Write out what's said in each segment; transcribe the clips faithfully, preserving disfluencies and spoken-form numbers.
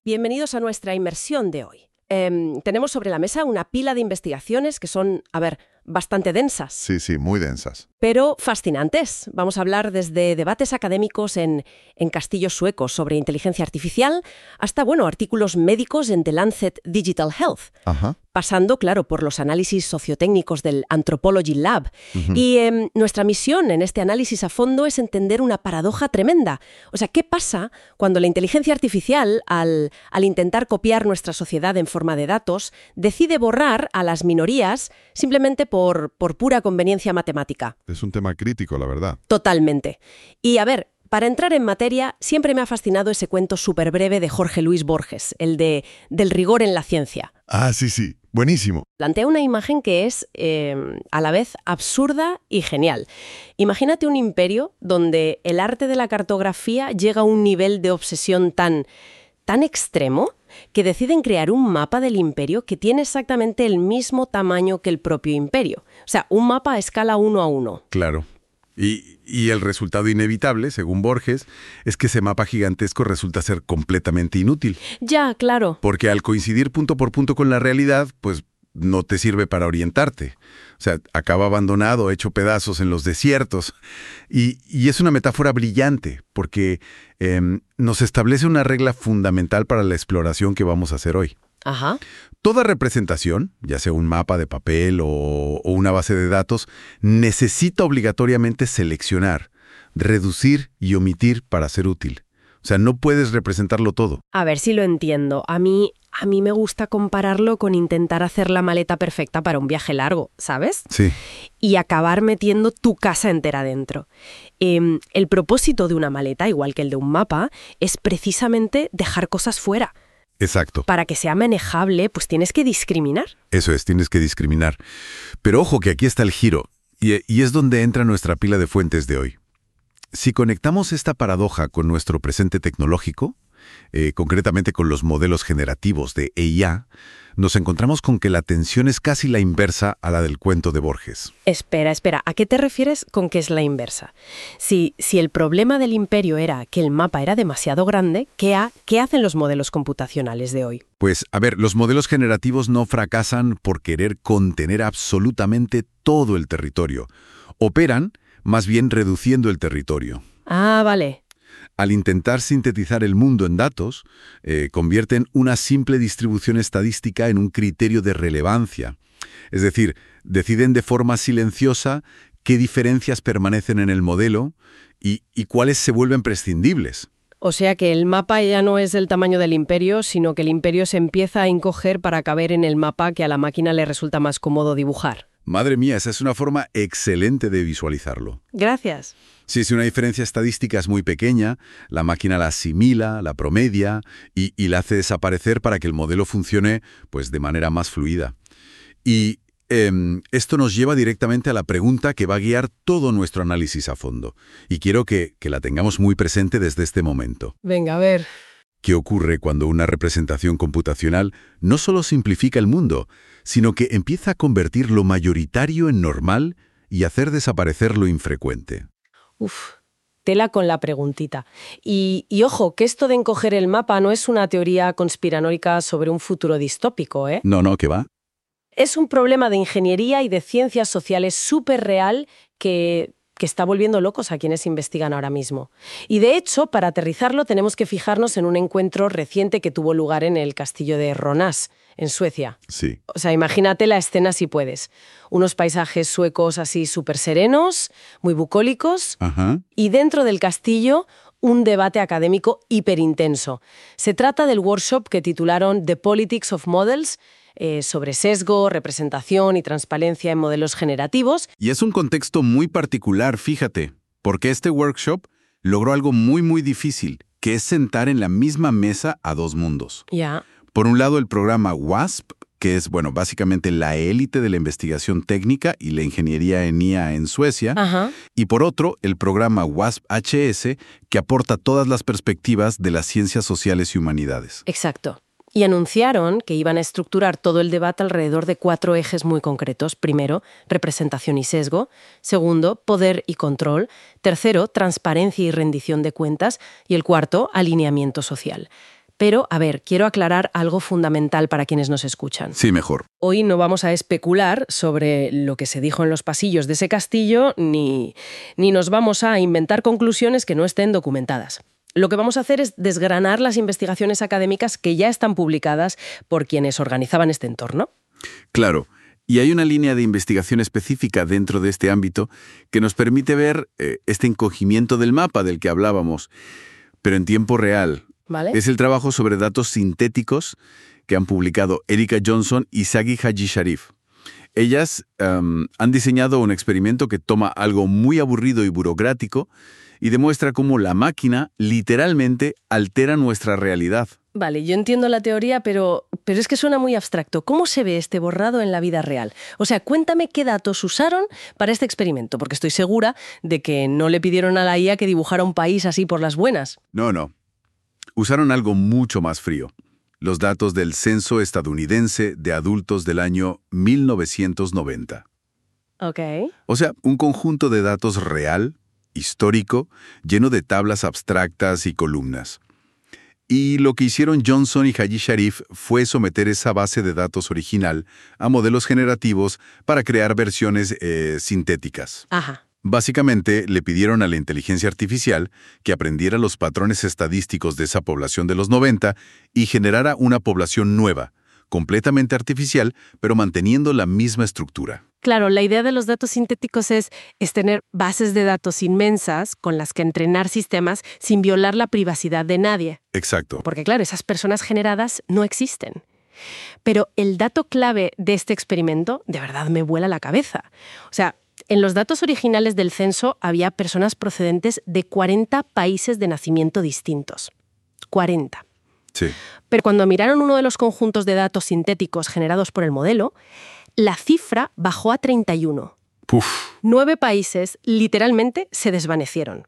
Bienvenidos a nuestra inmersión de hoy. Eh, tenemos sobre la mesa una pila de investigaciones que son, a ver, bastante densas. Sí, sí, muy densas. Pero fascinantes. Vamos a hablar desde debates académicos en, en castillos suecos sobre inteligencia artificial hasta, bueno, artículos médicos en The Lancet Digital Health. Ajá. Pasando, claro, por los análisis sociotécnicos del Anthropology Lab. Uh-huh. Y eh, nuestra misión en este análisis a fondo es entender una paradoja tremenda. O sea, ¿qué pasa cuando la inteligencia artificial, al, al intentar copiar nuestra sociedad en forma de datos, decide borrar a las minorías simplemente por, por pura conveniencia matemática? Es un tema crítico, la verdad. Totalmente. Y a ver, para entrar en materia, siempre me ha fascinado ese cuento súper breve de Jorge Luis Borges, el de del rigor en la ciencia. Ah, sí, sí. Buenísimo. Plantea una imagen que es eh, a la vez absurda y genial. Imagínate un imperio donde el arte de la cartografía llega a un nivel de obsesión tan, tan extremo que deciden crear un mapa del imperio que tiene exactamente el mismo tamaño que el propio imperio. O sea, un mapa a escala uno a uno. Claro. Y, y el resultado inevitable, según Borges, es que ese mapa gigantesco resulta ser completamente inútil. Ya, claro. Porque al coincidir punto por punto con la realidad, pues no te sirve para orientarte. O sea, acaba abandonado, hecho pedazos en los desiertos. Y, y es una metáfora brillante, porque eh, nos establece una regla fundamental para la exploración que vamos a hacer hoy. Ajá. Toda representación, ya sea un mapa de papel o, o una base de datos, necesita obligatoriamente seleccionar, reducir y omitir para ser útil. O sea, no puedes representarlo todo. A ver si lo entiendo. A mí, a mí me gusta compararlo con intentar hacer la maleta perfecta para un viaje largo, ¿sabes? Sí. Y acabar metiendo tu casa entera dentro. Eh, el propósito de una maleta, igual que el de un mapa, es precisamente dejar cosas fuera. Exacto. Para que sea manejable, pues tienes que discriminar. Eso es, tienes que discriminar. Pero ojo que aquí está el giro, y, y es donde entra nuestra pila de fuentes de hoy. Si conectamos esta paradoja con nuestro presente tecnológico, eh, concretamente con los modelos generativos de A I, nos encontramos con que la tensión es casi la inversa a la del cuento de Borges. Espera, espera, ¿a qué te refieres con que es la inversa? Si, si el problema del imperio era que el mapa era demasiado grande, ¿qué, ha, ¿qué hacen los modelos computacionales de hoy? Pues, a ver, los modelos generativos no fracasan por querer contener absolutamente todo el territorio. Operan, más bien, reduciendo el territorio. Ah, vale. Al intentar sintetizar el mundo en datos, eh, convierten una simple distribución estadística en un criterio de relevancia. Es decir, deciden de forma silenciosa qué diferencias permanecen en el modelo y, y cuáles se vuelven prescindibles. O sea que el mapa ya no es del tamaño del imperio, sino que el imperio se empieza a encoger para caber en el mapa que a la máquina le resulta más cómodo dibujar. Madre mía, esa es una forma excelente de visualizarlo. Gracias. Sí, si una diferencia estadística es muy pequeña, la máquina la asimila, la promedia y, y la hace desaparecer para que el modelo funcione pues, de manera más fluida. Y eh, esto nos lleva directamente a la pregunta que va a guiar todo nuestro análisis a fondo. Y quiero que, que la tengamos muy presente desde este momento. Venga, a ver. ¿Qué ocurre cuando una representación computacional no solo simplifica el mundo, sino que empieza a convertir lo mayoritario en normal y hacer desaparecer lo infrecuente? Uf, tela con la preguntita. Y, y ojo, que esto de encoger el mapa no es una teoría conspiranoica sobre un futuro distópico, ¿eh? No, no, ¿qué va? Es un problema de ingeniería y de ciencias sociales súper real que, que está volviendo locos a quienes investigan ahora mismo. Y de hecho, para aterrizarlo tenemos que fijarnos en un encuentro reciente que tuvo lugar en el castillo de Ronäs, en Suecia. Sí. O sea, imagínate la escena si puedes. Unos paisajes suecos así súper serenos, muy bucólicos. Ajá. Y dentro del castillo, un debate académico hiperintenso. Se trata del workshop que titularon The Politics of Models, eh, sobre sesgo, representación y transparencia en modelos generativos. Y es un contexto muy particular, fíjate, porque este workshop logró algo muy, muy difícil, que es sentar en la misma mesa a dos mundos. Ya. Por un lado, el programa WASP, que es, bueno, básicamente la élite de la investigación técnica y la ingeniería en I A en Suecia. Ajá. Y por otro, el programa WASP-H S, que aporta todas las perspectivas de las ciencias sociales y humanidades. Exacto. Y anunciaron que iban a estructurar todo el debate alrededor de cuatro ejes muy concretos. Primero, representación y sesgo. Segundo, poder y control. Tercero, transparencia y rendición de cuentas. Y el cuarto, alineamiento social. Pero, a ver, quiero aclarar algo fundamental para quienes nos escuchan. Sí, mejor. Hoy no vamos a especular sobre lo que se dijo en los pasillos de ese castillo, ni, ni nos vamos a inventar conclusiones que no estén documentadas. Lo que vamos a hacer es desgranar las investigaciones académicas que ya están publicadas por quienes organizaban este entorno. Claro. Y hay una línea de investigación específica dentro de este ámbito que nos permite ver eh, este encogimiento del mapa del que hablábamos, pero en tiempo real. ¿Vale? Es el trabajo sobre datos sintéticos que han publicado Erika Johnson y Sagi Haji Sharif. Ellas um, han diseñado un experimento que toma algo muy aburrido y burocrático y demuestra cómo la máquina literalmente altera nuestra realidad. Vale, yo entiendo la teoría, pero, pero es que suena muy abstracto. ¿Cómo se ve este borrado en la vida real? O sea, cuéntame qué datos usaron para este experimento, porque estoy segura de que no le pidieron a la I A que dibujara un país así por las buenas. No, no. Usaron algo mucho más frío. Los datos del censo estadounidense de adultos del año mil novecientos noventa. Ok. O sea, un conjunto de datos real, histórico, lleno de tablas abstractas y columnas. Y lo que hicieron Johnson y Haji Sharif fue someter esa base de datos original a modelos generativos para crear versiones eh, sintéticas. Ajá. Básicamente, le pidieron a la inteligencia artificial que aprendiera los patrones estadísticos de esa población de los noventa y generara una población nueva, completamente artificial, pero manteniendo la misma estructura. Claro, la idea de los datos sintéticos es, es tener bases de datos inmensas con las que entrenar sistemas sin violar la privacidad de nadie. Exacto. Porque claro, esas personas generadas no existen. Pero el dato clave de este experimento de verdad me vuela la cabeza. O sea, en los datos originales del censo había personas procedentes de cuarenta países de nacimiento distintos. cuarenta. Sí. Pero cuando miraron uno de los conjuntos de datos sintéticos generados por el modelo, la cifra bajó a treinta y uno. Puf. Nueve países literalmente se desvanecieron.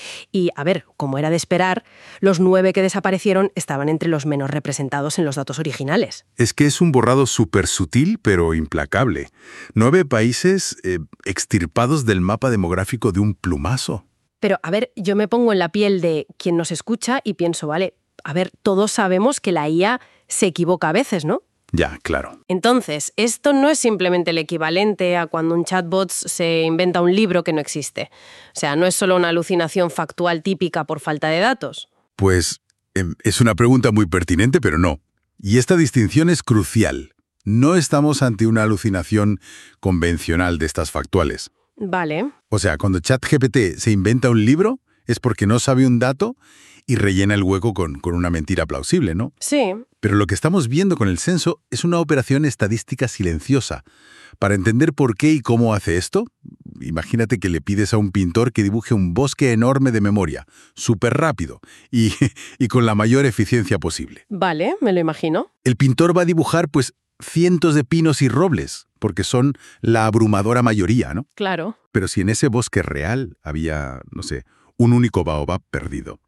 Y, a ver, como era de esperar, los nueve que desaparecieron estaban entre los menos representados en los datos originales. Es que es un borrado súper sutil, pero implacable. Nueve países eh, extirpados del mapa demográfico de un plumazo. Pero, a ver, yo me pongo en la piel de quien nos escucha y pienso, vale, a ver, todos sabemos que la I A se equivoca a veces, ¿no? Ya, claro. Entonces, esto no es simplemente el equivalente a cuando un chatbot se inventa un libro que no existe. O sea, no es solo una alucinación factual típica por falta de datos. Pues eh, es una pregunta muy pertinente, pero no. Y esta distinción es crucial. No estamos ante una alucinación convencional de estas factuales. Vale. O sea, cuando ChatGPT se inventa un libro, es porque no sabe un dato y rellena el hueco con, con una mentira plausible, ¿no? Sí. Pero lo que estamos viendo con el censo es una operación estadística silenciosa. Para entender por qué y cómo hace esto, imagínate que le pides a un pintor que dibuje un bosque enorme de memoria, súper rápido y, y con la mayor eficiencia posible. Vale, me lo imagino. El pintor va a dibujar, pues, cientos de pinos y robles, porque son la abrumadora mayoría, ¿no? Claro. Pero si en ese bosque real había, no sé, un único baobab perdido,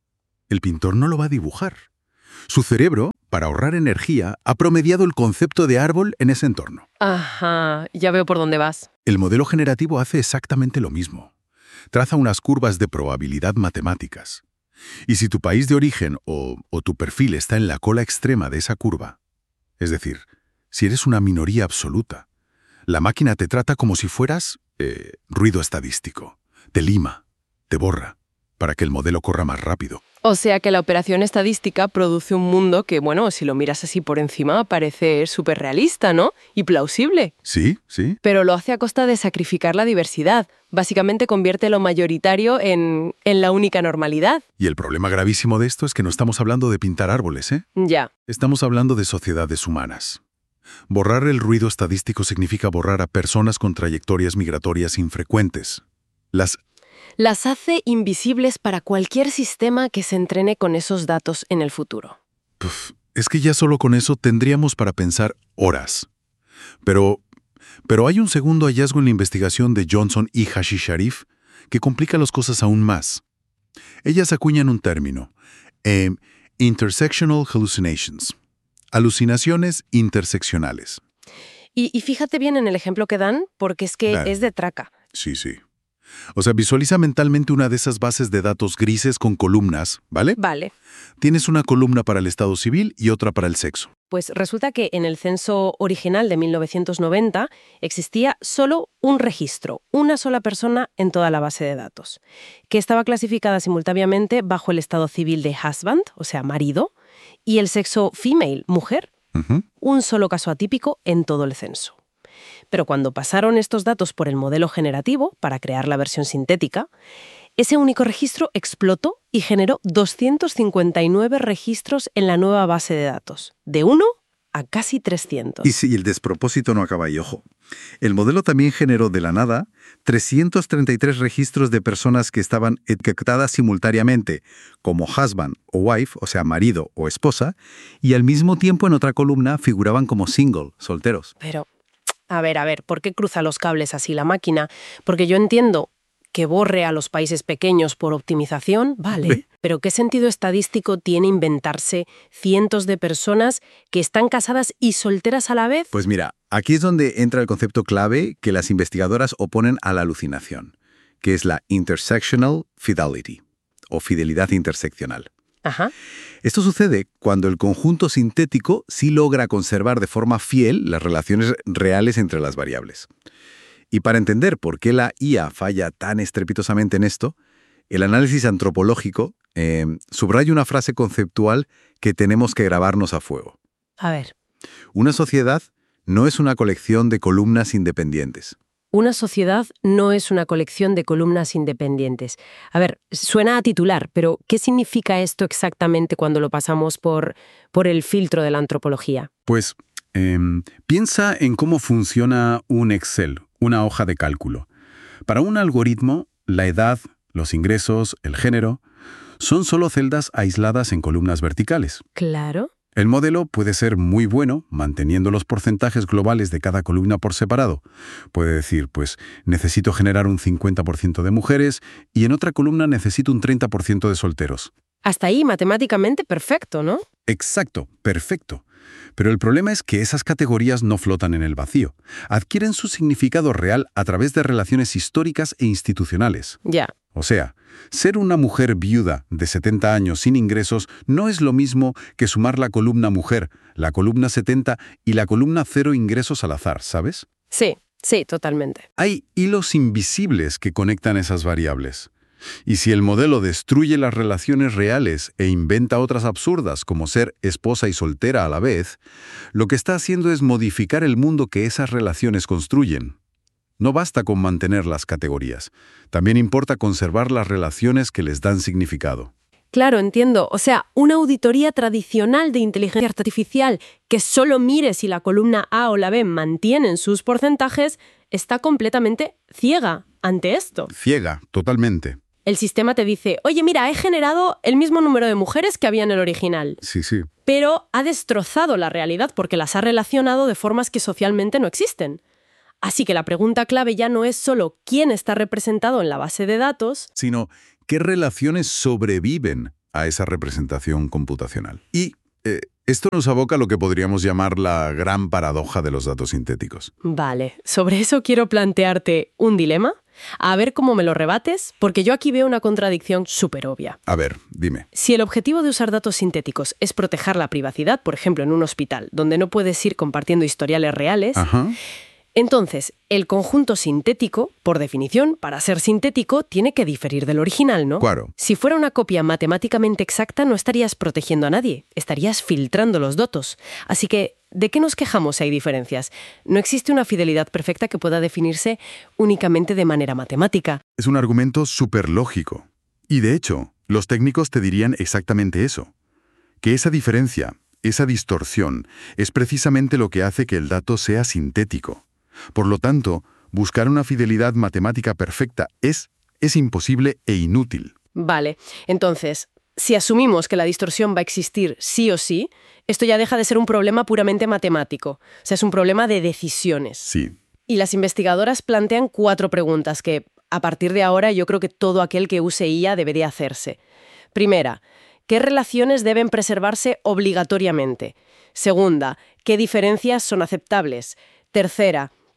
el pintor no lo va a dibujar. Su cerebro, para ahorrar energía, ha promediado el concepto de árbol en ese entorno. Ajá, ya veo por dónde vas. El modelo generativo hace exactamente lo mismo. Traza unas curvas de probabilidad matemáticas. Y si tu país de origen o, o tu perfil está en la cola extrema de esa curva, es decir, si eres una minoría absoluta, la máquina te trata como si fueras eh, ruido estadístico. Te lima, te borra, para que el modelo corra más rápido. O sea que la operación estadística produce un mundo que, bueno, si lo miras así por encima, parece súper realista, ¿no? Y plausible. Sí, sí. Pero lo hace a costa de sacrificar la diversidad. Básicamente convierte lo mayoritario en, en la única normalidad. Y el problema gravísimo de esto es que no estamos hablando de pintar árboles, ¿eh? Ya. Estamos hablando de sociedades humanas. Borrar el ruido estadístico significa borrar a personas con trayectorias migratorias infrecuentes. Las Las hace invisibles para cualquier sistema que se entrene con esos datos en el futuro. Puf, es que ya solo con eso tendríamos para pensar horas. Pero, pero hay un segundo hallazgo en la investigación de Johnson y Haji Sharif que complica las cosas aún más. Ellas acuñan un término, eh, intersectional hallucinations, alucinaciones interseccionales. Y, y fíjate bien en el ejemplo que dan, porque es que Claro. es de traca. Sí, sí. O sea, visualiza mentalmente una de esas bases de datos grises con columnas, ¿vale? Vale. Tienes una columna para el estado civil y otra para el sexo. Pues resulta que en el censo original de mil novecientos noventa existía solo un registro, una sola persona en toda la base de datos, que estaba clasificada simultáneamente bajo el estado civil de husband, o sea, marido, y el sexo female, mujer. Ujú. Un solo caso atípico en todo el censo. Pero cuando pasaron estos datos por el modelo generativo para crear la versión sintética, ese único registro explotó y generó doscientos cincuenta y nueve registros en la nueva base de datos, de uno a casi trescientos. Y si el despropósito no acaba ahí, ojo. El modelo también generó de la nada trescientos treinta y tres registros de personas que estaban etiquetadas simultáneamente como husband o wife, o sea, marido o esposa, y al mismo tiempo en otra columna figuraban como single, solteros. Pero, a ver, a ver, ¿por qué cruza los cables así la máquina? Porque yo entiendo que borre a los países pequeños por optimización, vale. Pero ¿qué sentido estadístico tiene inventarse cientos de personas que están casadas y solteras a la vez? Pues mira, aquí es donde entra el concepto clave que las investigadoras oponen a la alucinación, que es la intersectional fidelity, o fidelidad interseccional. Ajá. Esto sucede cuando el conjunto sintético sí logra conservar de forma fiel las relaciones reales entre las variables. Y para entender por qué la I A falla tan estrepitosamente en esto, el análisis antropológico eh, subraya una frase conceptual que tenemos que grabarnos a fuego. A ver. Una sociedad no es una colección de columnas independientes. Una sociedad no es una colección de columnas independientes. A ver, suena a titular, pero ¿qué significa esto exactamente cuando lo pasamos por, por el filtro de la antropología? Pues eh, piensa en cómo funciona un Excel, una hoja de cálculo. Para un algoritmo, la edad, los ingresos, el género, son solo celdas aisladas en columnas verticales. Claro. El modelo puede ser muy bueno manteniendo los porcentajes globales de cada columna por separado. Puede decir, pues, necesito generar un cincuenta por ciento de mujeres y en otra columna necesito un treinta por ciento de solteros. Hasta ahí, matemáticamente perfecto, ¿no? Exacto, perfecto. Pero el problema es que esas categorías no flotan en el vacío. Adquieren su significado real a través de relaciones históricas e institucionales. Ya. O sea, ser una mujer viuda de setenta años sin ingresos no es lo mismo que sumar la columna mujer, la columna setenta y la columna cero ingresos al azar, ¿sabes? Sí, sí, totalmente. Hay hilos invisibles que conectan esas variables. Y si el modelo destruye las relaciones reales e inventa otras absurdas como ser esposa y soltera a la vez, lo que está haciendo es modificar el mundo que esas relaciones construyen. No basta con mantener las categorías. También importa conservar las relaciones que les dan significado. Claro, entiendo. O sea, una auditoría tradicional de inteligencia artificial que solo mire si la columna A o la B mantienen sus porcentajes está completamente ciega ante esto. Ciega, totalmente. El sistema te dice, oye, mira, he generado el mismo número de mujeres que había en el original. Sí, sí. Pero ha destrozado la realidad porque las ha relacionado de formas que socialmente no existen. Así que la pregunta clave ya no es solo quién está representado en la base de datos, Sino, ¿qué relaciones sobreviven a esa representación computacional? Y eh, esto nos aboca a lo que podríamos llamar la gran paradoja de los datos sintéticos. Vale, sobre eso quiero plantearte un dilema, a ver cómo me lo rebates, porque yo aquí veo una contradicción súper obvia. A ver, dime. Si el objetivo de usar datos sintéticos es proteger la privacidad, por ejemplo, en un hospital, donde no puedes ir compartiendo historiales reales, Ajá. entonces el conjunto sintético, por definición, para ser sintético, tiene que diferir del original, ¿no? Claro. Si fuera una copia matemáticamente exacta, no estarías protegiendo a nadie, estarías filtrando los datos. Así que, ¿de qué nos quejamos si hay diferencias? No existe una fidelidad perfecta que pueda definirse únicamente de manera matemática. Es un argumento súper lógico. Y de hecho, los técnicos te dirían exactamente eso. Que esa diferencia, esa distorsión, es precisamente lo que hace que el dato sea sintético. Por lo tanto, buscar una fidelidad matemática perfecta es, es imposible e inútil. Vale, entonces, si asumimos que la distorsión va a existir sí o sí, esto ya deja de ser un problema puramente matemático. O sea, es un problema de decisiones. Sí. Y las investigadoras plantean cuatro preguntas que, a partir de ahora, yo creo que todo aquel que use I A debería hacerse. Primera, ¿qué relaciones deben preservarse obligatoriamente? Segunda, ¿qué diferencias son aceptables? Tercera,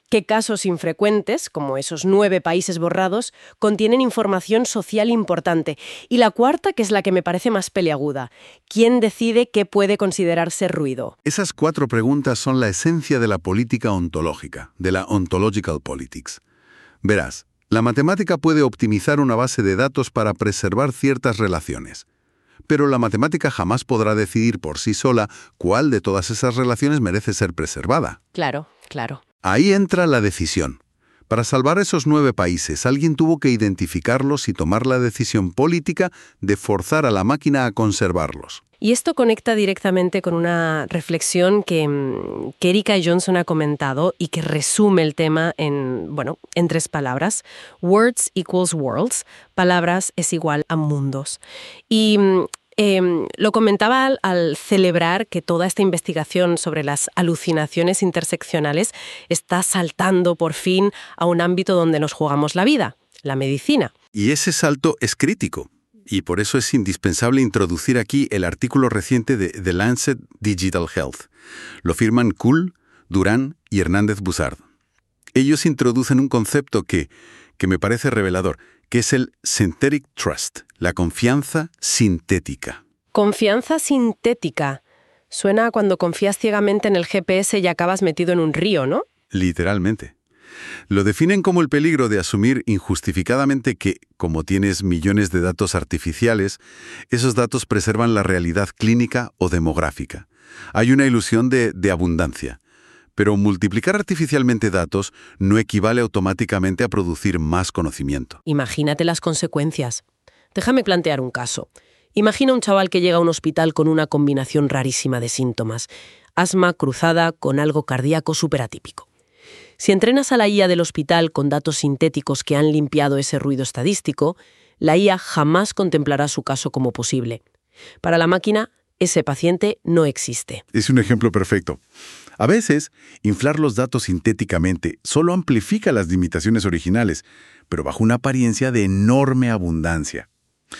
que casos infrecuentes, como esos nueve países borrados, contienen información social importante. Y la cuarta, que es la que me parece más peliaguda, ¿quién decide qué puede considerarse ruido? Esas cuatro preguntas son la esencia de la política ontológica, de la ontological politics. Verás, la matemática puede optimizar una base de datos para preservar ciertas relaciones. Pero la matemática jamás podrá decidir por sí sola cuál de todas esas relaciones merece ser preservada. Claro, claro. Ahí entra la decisión. Para salvar esos nueve países, alguien tuvo que identificarlos y tomar la decisión política de forzar a la máquina a conservarlos. Y esto conecta directamente con una reflexión que, que Erika Johnson ha comentado y que resume el tema en, bueno, en tres palabras. Words equals worlds. Palabras es igual a mundos. Y Eh, lo comentaba al, al celebrar que toda esta investigación sobre las alucinaciones interseccionales está saltando por fin a un ámbito donde nos jugamos la vida, la medicina. Y ese salto es crítico. Y por eso es indispensable introducir aquí el artículo reciente de The Lancet Digital Health. Lo firman Kuhl, Durán y Hernández Buzard. Ellos introducen un concepto que, que me parece revelador, que es el synthetic trust, la confianza sintética. Confianza sintética. Suena a cuando confías ciegamente en el G P S y acabas metido en un río, ¿no? Literalmente. Lo definen como el peligro de asumir injustificadamente que, como tienes millones de datos artificiales, esos datos preservan la realidad clínica o demográfica. Hay una ilusión de, de abundancia. Pero multiplicar artificialmente datos no equivale automáticamente a producir más conocimiento. Imagínate las consecuencias. Déjame plantear un caso. Imagina un chaval que llega a un hospital con una combinación rarísima de síntomas. Asma cruzada con algo cardíaco superatípico. Si entrenas a la I A del hospital con datos sintéticos que han limpiado ese ruido estadístico, la I A jamás contemplará su caso como posible. Para la máquina, ese paciente no existe. Es un ejemplo perfecto. A veces, inflar los datos sintéticamente solo amplifica las limitaciones originales, pero bajo una apariencia de enorme abundancia.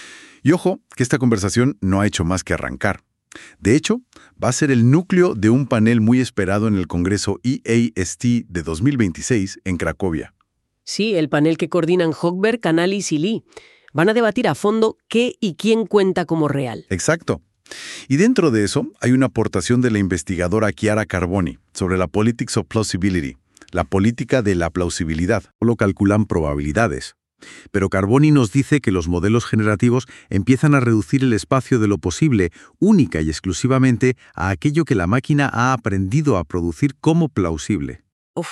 Y ojo, que esta conversación no ha hecho más que arrancar. De hecho, va a ser el núcleo de un panel muy esperado en el Congreso E A S T de dos mil veintiséis en Cracovia. Sí, el panel que coordinan Hochberg, Canales y Lee. Van a debatir a fondo qué y quién cuenta como real. Exacto. Y dentro de eso hay una aportación de la investigadora Chiara Carboni sobre la Politics of Plausibility, la política de la plausibilidad. Solo calculan probabilidades. Pero Carboni nos dice que los modelos generativos empiezan a reducir el espacio de lo posible única y exclusivamente a aquello que la máquina ha aprendido a producir como plausible. Uf.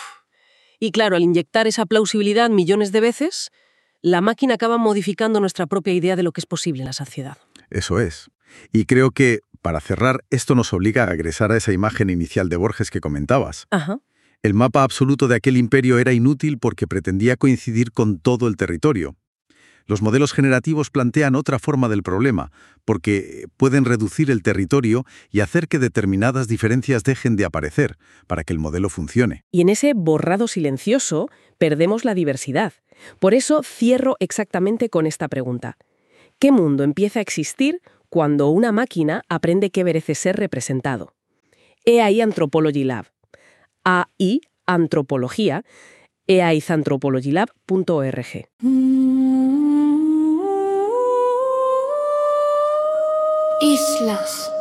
Y claro, al inyectar esa plausibilidad millones de veces, la máquina acaba modificando nuestra propia idea de lo que es posible en la sociedad. Eso es. Y creo que, para cerrar, esto nos obliga a regresar a esa imagen inicial de Borges que comentabas. Ajá. El mapa absoluto de aquel imperio era inútil porque pretendía coincidir con todo el territorio. Los modelos generativos plantean otra forma del problema, porque pueden reducir el territorio y hacer que determinadas diferencias dejen de aparecer, para que el modelo funcione. Y en ese borrado silencioso perdemos la diversidad. Por eso cierro exactamente con esta pregunta. ¿Qué mundo empieza a existir cuando una máquina aprende qué merece ser representado? E A I Anthropology Lab. A I Antropología, e a i anthropology lab punto org. Islas.